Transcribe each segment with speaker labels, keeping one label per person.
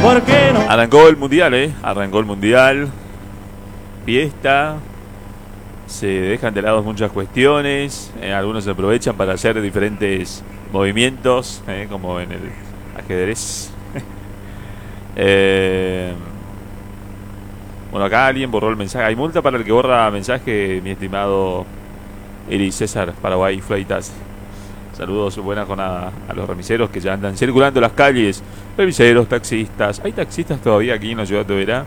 Speaker 1: ¿Por qué no?
Speaker 2: Arrancó el mundial, arrancó el mundial. Fiesta. Se dejan de lado muchas cuestiones. Algunos aprovechan para hacer diferentes movimientos, como en el ajedrez. Bueno, acá alguien borró el mensaje. Hay multa para el que borra mensaje, mi estimado Eri César, Paraguay Fleitas. Saludos, buena jornada a los remiseros que ya andan circulando las calles. Remiseros, taxistas. ¿Hay taxistas todavía aquí en la ciudad de Oberá?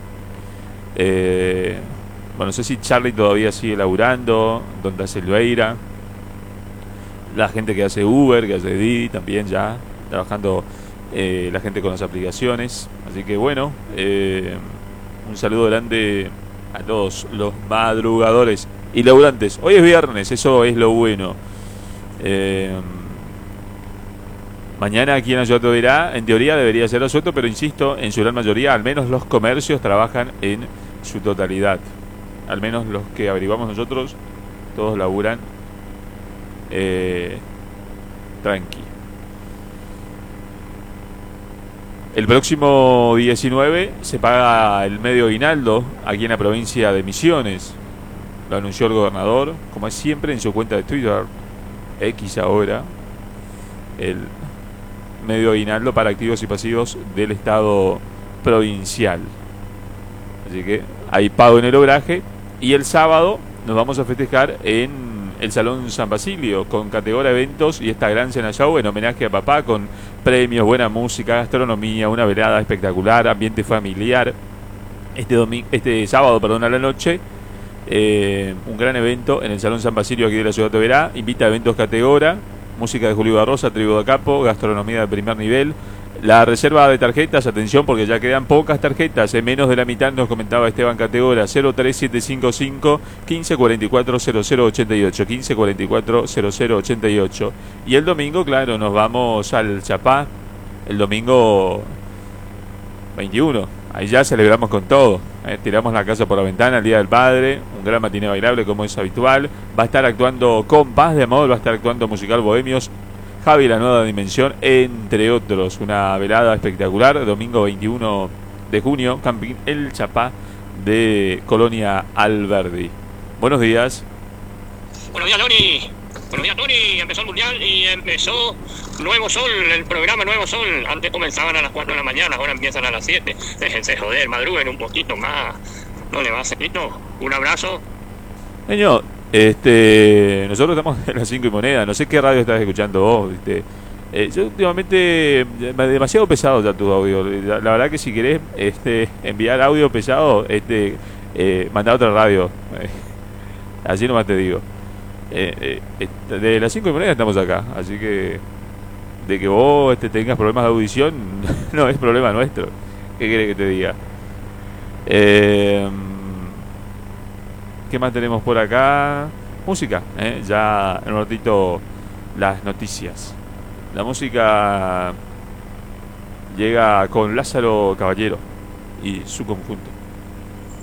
Speaker 2: Bueno, no sé si Charlie todavía sigue laburando. Donde hace Silveira. La gente que hace Uber, que hace Didi, también ya trabajando. La gente con las aplicaciones. Así que bueno, un saludo grande a todos los madrugadores y laburantes. Hoy es viernes, eso es lo bueno. Mañana aquí en la ciudad de Oberá, en teoría debería ser asueto, pero insisto, en su gran mayoría, al menos los comercios trabajan en su totalidad. Al menos los que averiguamos nosotros, todos laburan tranqui. El próximo 19 se paga el medio aguinaldo aquí en la provincia de Misiones. Lo anunció el gobernador, como es siempre, en su cuenta de Twitter, X ahora, el medio aguinaldo para activos y pasivos del Estado provincial. Así que hay pago en el obraje. Y el sábado nos vamos a festejar en el Salón San Basilio con categoría eventos y esta gran cena show en homenaje a papá, con premios, buena música, gastronomía, una velada espectacular, ambiente familiar. Este sábado, a la noche, un gran evento en el Salón San Basilio aquí de la ciudad de Oberá. Invita a eventos categoría, música de Julio Barrosa, Tribu de Capo, gastronomía de primer nivel. La reserva de tarjetas, atención porque ya quedan pocas tarjetas, en menos de la mitad, nos comentaba Esteban Categora. 03755 1544 0088 1544 0088. Y el domingo, claro, nos vamos al Chapá, el domingo 21. Ahí ya celebramos con todo, tiramos la casa por la ventana el Día del Padre, un gran matiné bailable como es habitual. Va a estar actuando Compás de Amor, va a estar actuando Musical Bohemios, Javi La Nueva Dimensión, entre otros. Una velada espectacular, domingo 21 de junio, Camping El Chapá de Colonia Alberdi. Buenos días.
Speaker 3: Buenos días, Tony. Buenos días, Tony. Empezó el mundial y empezó Nuevo Sol, el programa Nuevo Sol. Antes comenzaban a las 4 de la mañana, ahora empiezan a las 7. Déjense joder, madruguen un poquito más. ¿No le va a hacer esto? Un abrazo.
Speaker 2: Señor, nosotros estamos en las 5 y moneda. No sé qué radio estás escuchando vos, yo últimamente demasiado pesado ya tu audio. La verdad que si querés enviar audio pesado, mandá otra radio. Así nomás te digo. De las 5 y moneda estamos acá, así que de que vos tengas problemas de audición no es problema nuestro. ¿Qué querés que te diga? ¿Qué más tenemos por acá? Música, ya en un ratito las noticias. La música llega con Lázaro Caballero y su conjunto.